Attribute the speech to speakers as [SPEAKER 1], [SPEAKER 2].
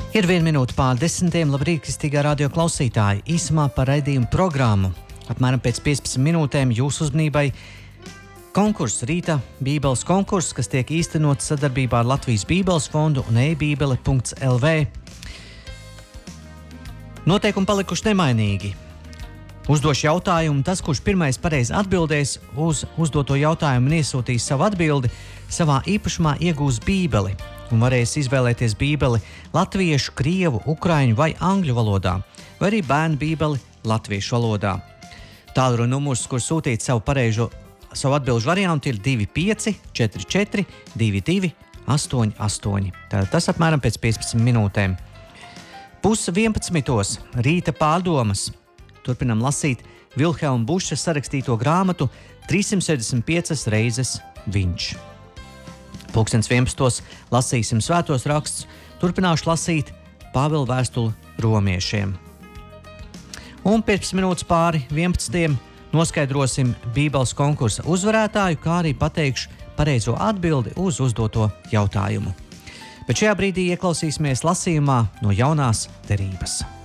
[SPEAKER 1] Ir 1 minūte pār 10. Labrīt, kristīgā radio klausītāji. Īsumā par raidījumu programmu. Apmēram pēc 15 minūtēm jūsu uzmanībai konkurss, rīta bībeles konkurss, kas tiek īstenots sadarbībā ar Latvijas Bībeles fondu un e-bībele.lv. Noteikumi palikuši nemainīgi. Uzdošu jautājumu, tas, kurš pirmais pareizi atbildēs uz uzdoto jautājumu un iesūtīs savu atbildi, savā īpašumā iegūs bībeli un varēs izvēlēties bībeli latviešu, krievu, ukraiņu vai angļu valodā, vai arī bērnu bībeli latviešu valodā. Tālruņa numurs, kur sūtīt savu atbilžu variantu, ir 25 44 22 88. Tātad tas apmēram pēc 15 minūtēm. 10:11. Rīta pārdomas. Turpinam lasīt Vilhelma Buša sarakstīto grāmatu 365 reizes viņš. 11:11. Lasīsim svētos rakstus. Turpināšu lasīt Pāvila vēstuli romiešiem. Un 15 minūtes pāri 11. noskaidrosim Bībeles konkursa uzvarētāju, kā arī pateikšu pareizo atbildi uz uzdoto jautājumu. Bet šajā brīdī ieklausīsimies lasījumā no Jaunās derības.